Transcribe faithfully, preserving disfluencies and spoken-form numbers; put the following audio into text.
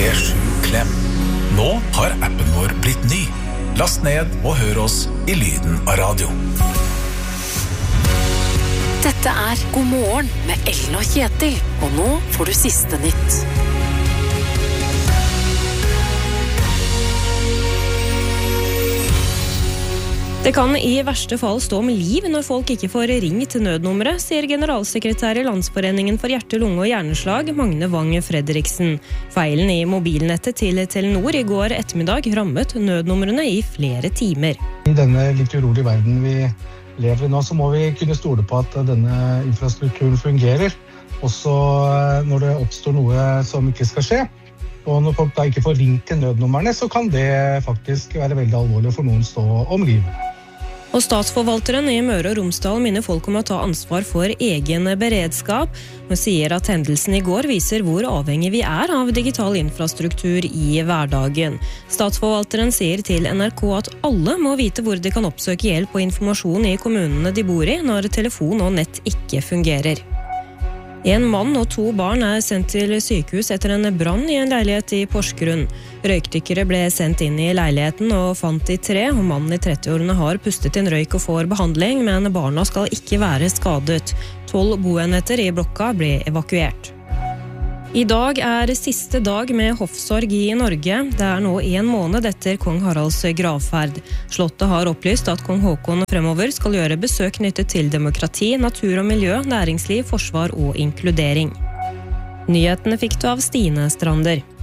G sju Klem. Nå har appen vår blitt ny. Last ned og hør oss i lyden av radio. Dette er God morgen med Ellen og Kjetil, og nå får du siste nytt. Det kan i verste fall stå om liv når folk ikke får ring til nødnummeret, sier generalsekretær i Landsforeningen for hjerte, lunge og hjerneslag, Magne Wang Fredriksen. Feilen i mobilnettet til Telenor i går ettermiddag rammet nødnumrene i flere timer. I denne litt urolige verden vi lever i nå, så må vi kunne stole på at denne infrastrukturen fungerer, også når det oppstår noe som ikke skal skje. Og når folk da ikke får ring til nødnummerne, så kan det faktisk være veldig alvorlig for noen stå om livet. Og statsforvalteren i Møre og Romsdal minner folk om å ta ansvar for egen beredskap, og sier at hendelsen i går viser hvor avhengig vi er av digital infrastruktur i hverdagen. Statsforvalteren sier til N R K at alle må vite hvor de kan oppsøke hjelp og informasjon i kommunene de bor i når telefon og nett ikke fungerer. En mann og to barn er sendt til sykehus etter en brann i en leilighet i Porsgrunn. Røykdykkere ble sendt inn i leiligheten og fant de tre, og mannen i trettiårene har pustet inn røyk og får behandling, men barna skal ikke være skadet. Tolv boenheter i blokka ble evakuert. I dag er siste dag med hoffsorg i Norge. Det er nå en måned etter kong Haralds gravferd. Slottet har opplyst at kong Håkon fremover skal gjøre besøk knyttet til demokrati, natur og miljø, næringsliv, forsvar og inkludering. Nyhetene fikk du av Stine Strander.